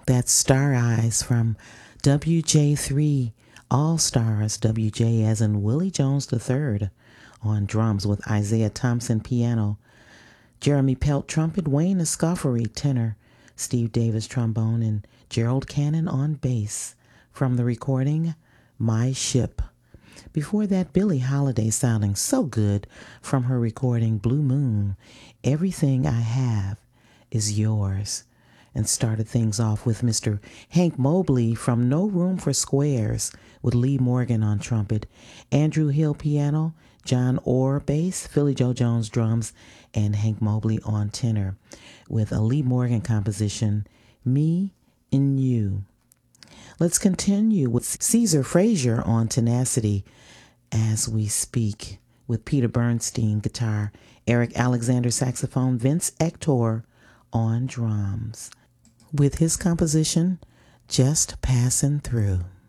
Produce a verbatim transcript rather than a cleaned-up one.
That's Star Eyes from W J three All Stars, W J as in Willie Jones the third on drums with Isaiah Thompson piano, Jeremy Pelt trumpet, Wayne Escoffery tenor, Steve Davis trombone, and Gerald Cannon on bass from the recording My Ship. Before that, Billie Holiday sounding so good from her recording Blue Moon, Everything I Have Is Yours, and started things off with Mister Hank Mobley from No Room for Squares with Lee Morgan on trumpet, Andrew Hill piano, John Orr bass, Philly Joe Jones drums, and Hank Mobley on tenor with a Lee Morgan composition, Me and You. Let's continue with Caesar Frazier on tenacity as we speak with Peter Bernstein guitar, Eric Alexander saxophone, Vince Ector on drums with his composition, Just Passing Through.